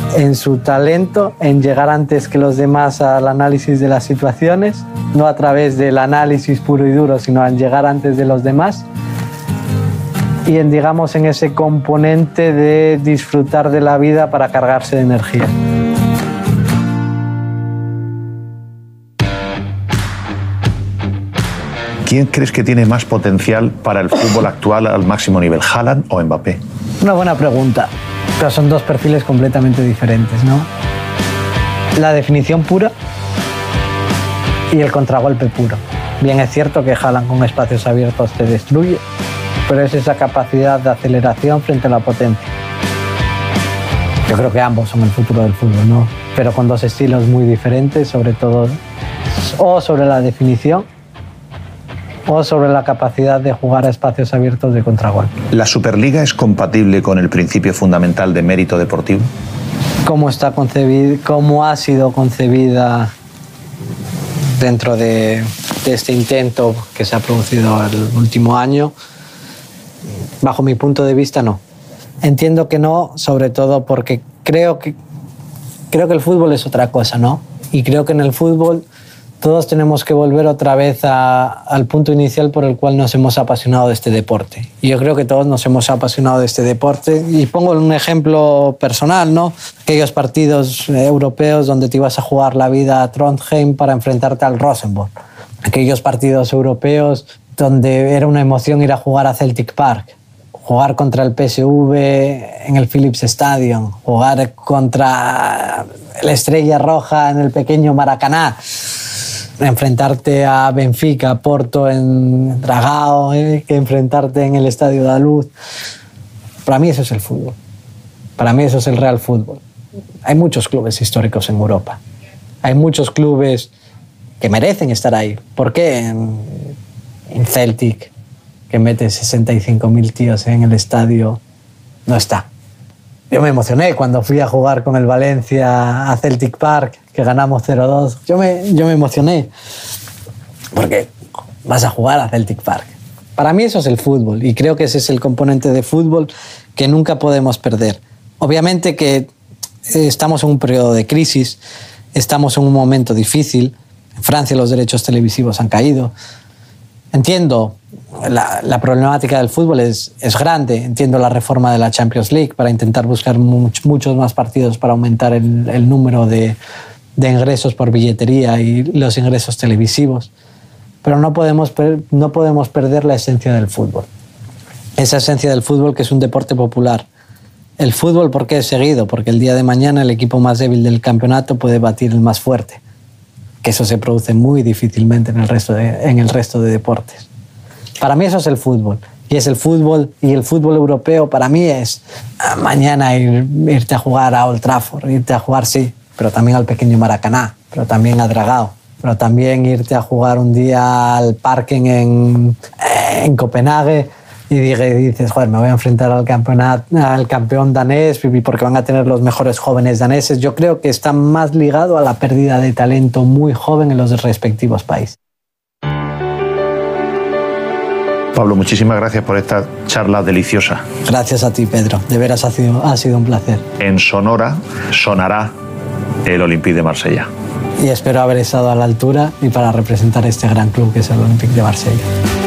en su talento, en llegar antes que los demás al análisis de las situaciones, no a través del análisis puro y duro, sino en llegar antes de los demás y en, digamos, en ese componente de disfrutar de la vida para cargarse de energía. ¿Quién crees que tiene más potencial para el fútbol actual al máximo nivel, Haaland o Mbappé? Una buena pregunta, pero son dos perfiles completamente diferentes, ¿no? La definición pura y el contragolpe puro. Bien, es cierto que Haaland con espacios abiertos te destruye, pero es esa capacidad de aceleración frente a la potencia. Yo creo que ambos son el futuro del fútbol, ¿no? Pero con dos estilos muy diferentes, sobre todo o sobre la definición o sobre la capacidad de jugar a espacios abiertos de contragolpe. ¿La Superliga es compatible con el principio fundamental de mérito deportivo? ¿Cómo está concebida, cómo ha sido concebida dentro de este intento que se ha producido el último año? Bajo mi punto de vista, no. Entiendo que no, sobre todo porque creo que el fútbol es otra cosa, ¿no? Y creo que en el fútbol todos tenemos que volver otra vez al punto inicial por el cual nos hemos apasionado de este deporte. Y yo creo que todos nos hemos apasionado de este deporte. Y pongo un ejemplo personal, ¿no? Aquellos partidos europeos donde te ibas a jugar la vida a Trondheim para enfrentarte al Rosenborg. Aquellos partidos europeos donde era una emoción ir a jugar a Celtic Park. Jugar contra el PSV en el Philips Stadium. Jugar contra la Estrella Roja en el pequeño Maracaná. Enfrentarte a Benfica, Porto en Dragao, que enfrentarte en el Estadio da Luz. Para mí eso es el fútbol. Para mí eso es el real fútbol. Hay muchos clubes históricos en Europa. Hay muchos clubes que merecen estar ahí. ¿Por qué en Celtic, que mete 65.000 tíos en el estadio, no está? Yo me emocioné cuando fui a jugar con el Valencia a Celtic Park, que ganamos 0-2. Yo me emocioné porque vas a jugar a Celtic Park. Para mí eso es el fútbol y creo que ese es el componente de fútbol que nunca podemos perder. Obviamente que estamos en un periodo de crisis, estamos en un momento difícil. En Francia los derechos televisivos han caído. Entiendo, la problemática del fútbol es grande. Entiendo la reforma de la Champions League para intentar buscar muchos más partidos para aumentar el número de ingresos por billetería y los ingresos televisivos. Pero no podemos perder la esencia del fútbol. Esa esencia del fútbol que es un deporte popular. El fútbol, ¿por qué es seguido? Porque el día de mañana el equipo más débil del campeonato puede batir el más fuerte. Que eso se produce muy difícilmente en el resto de deportes. Para mí eso es el fútbol. Y es el fútbol, y el fútbol europeo para mí es mañana irte a jugar a Old Trafford, irte a jugar, sí, pero también al pequeño Maracaná, pero también a Dragao, pero también irte a jugar un día al Parken en Copenhague y dices, joder, me voy a enfrentar al campeón danés porque van a tener los mejores jóvenes daneses. Yo creo que está más ligado a la pérdida de talento muy joven en los respectivos países. Pablo, muchísimas gracias por esta charla deliciosa. Gracias a ti, Pedro. De veras ha sido un placer. En Sonora sonará el Olympique de Marsella. Y espero haber estado a la altura y para representar este gran club que es el Olympique de Marsella.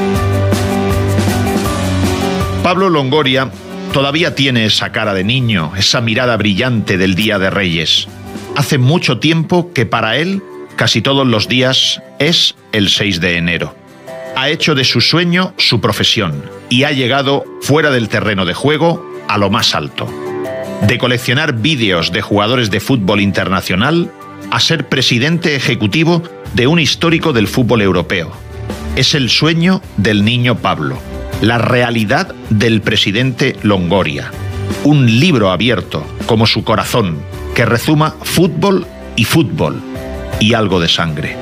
Pablo Longoria todavía tiene esa cara de niño, esa mirada brillante del Día de Reyes. Hace mucho tiempo que para él, casi todos los días, es el 6 de enero. Ha hecho de su sueño su profesión y ha llegado fuera del terreno de juego a lo más alto. De coleccionar vídeos de jugadores de fútbol internacional a ser presidente ejecutivo de un histórico del fútbol europeo. Es el sueño del niño Pablo. La realidad del presidente Longoria. Un libro abierto, como su corazón, que rezuma fútbol y algo de sangre.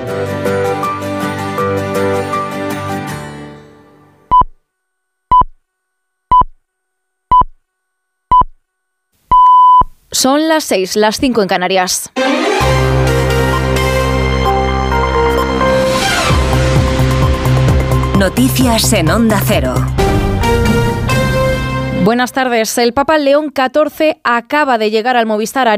Son las 6, las 5 en Canarias. Noticias en Onda Cero. Buenas tardes. El Papa León XIV acaba de llegar al Movistar Arena